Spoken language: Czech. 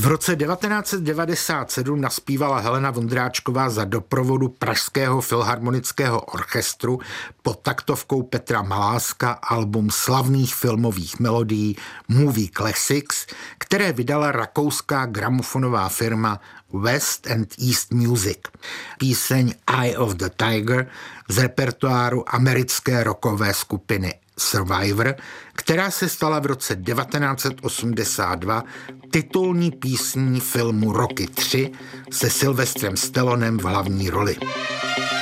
V roce 1997 naspívala Helena Vondráčková za doprovodu Pražského filharmonického orchestru pod taktovkou Petra Maláska album slavných filmových melodií Movie Classics, které vydala rakouská gramofonová firma West and East Music. Píseň Eye of the Tiger z repertoáru americké rockové skupiny Survivor, která se stala v roce 1982 titulní písní filmu Rocky 3 se Sylvestrem Stallonem v hlavní roli.